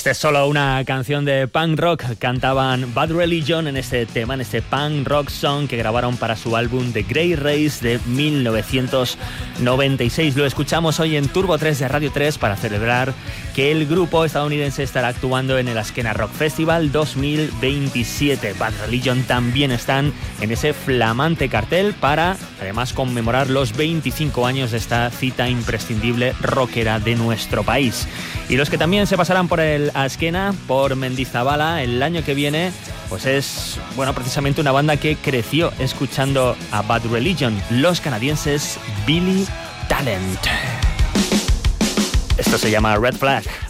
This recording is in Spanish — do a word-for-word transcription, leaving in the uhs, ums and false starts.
Esta es solo una canción de punk rock. Cantaban Bad Religion en este tema, en este punk rock song que grabaron para su álbum The Grey Race de mil novecientos noventa y seis. Lo escuchamos hoy en Turbo tres de Radio tres para celebrar que el grupo estadounidense estará actuando en el Askena Rock Festival dos mil veintisiete. Bad Religion también están en ese flamante cartel para, además, conmemorar los veinticinco años de esta cita imprescindible rockera de nuestro país. Y los que también se pasarán por el Askena, por Mendizabala, el año que viene, pues es, bueno, precisamente una banda que creció escuchando a Bad Religion, los canadienses Billy Talent. Esto se llama Red Flag.